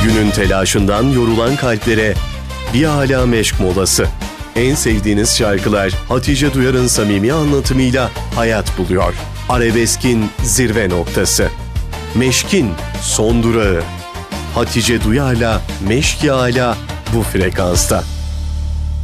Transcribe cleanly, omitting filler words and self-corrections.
Günün telaşından yorulan kalplere bir ala meşk molası. En sevdiğiniz şarkılar Hatice Duyar'ın samimi anlatımıyla hayat buluyor. Arabeskin zirve noktası. Meşkin son durağı. Hatice Duyar'la Meşk-i Ala bu frekansta.